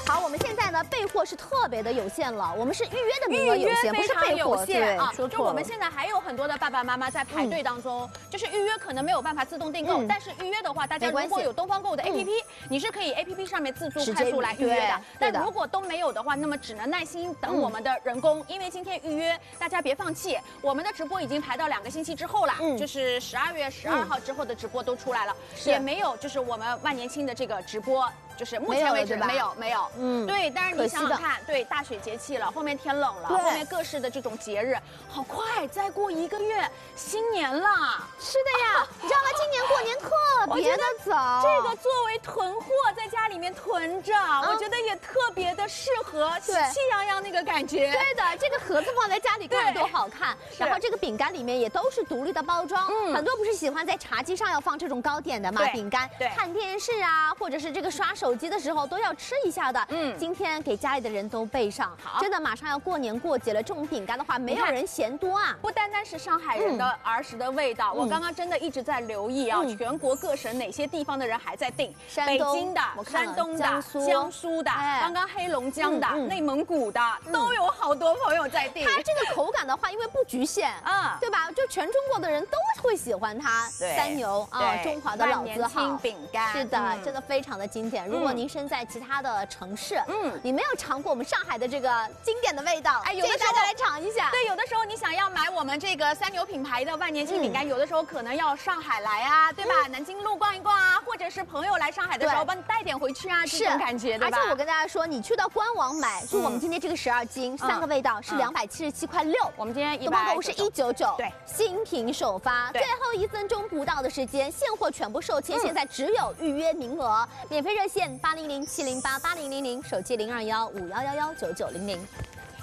好，我们现在呢备货是特别的有限了，我们是预约的名额有限，不是备货有限啊。 说就我们现在还有很多的爸爸妈妈在排队当中，就是预约可能没有办法自动订购，但是预约的话，大家如果有东方购物的 APP，你是可以 APP 上面自助快速来预约的。但如果都没有的话，那么只能耐心等我们的人工，因为今天预约，大家别放弃。我们的直播已经排到2个星期之后了，就是12月12号之后的直播都出来了，也没有就是我们万年青的这个直播。就是目前为止没有，对，但是你想想看，对，大雪节气了，后面天冷了，后面各式的这种节日，好快，再过1个月，新年了。 是的呀，你知道吗？今年过年特别的早， 这个作为囤货，在家里面囤着，我觉得也特别的适合，喜气洋洋那个感觉。 对的，这个盒子放在家里看着多好看，然后这个饼干里面也都是独立的包装，很多不是喜欢在茶几上要放这种糕点的嘛，饼干，看电视啊，或者是这个刷手机的时候都要吃一下的。今天给家里的人都备上，真的马上要过年过节了，这种饼干的话，没有人嫌多啊。 不单单是上海人的儿时的味道，我刚刚真的一直在留意啊，全国各省哪些地方的人还在订？北京的、山东的、江苏的，刚刚黑龙江的、内蒙古的，都有好多朋友在订。 它这个口感的话，因为不局限啊，对吧？就全中国的人都会喜欢它。三牛啊，中华的老字号饼干， 是的，真的非常的经典。如果您身在其他的城市，你没有尝过我们上海的这个经典的味道，哎，有的大家来尝一下。 对，有的时候你想要买我们这个三牛品牌的万年青饼干，有的时候可能要上海来啊，对吧？南京路逛一逛啊，或者是朋友来上海的时候帮你带点回去啊，这种感觉，对吧？ 而且我跟大家说，你去到官网买，就我们今天这个12斤3个味道是277.6块6， 我们今天东方购物是199， 对， 新品首发，最后1分钟不到的时间，现货全部售罄，现在只有预约名额，免费热线800-708-8000，手机021511199900。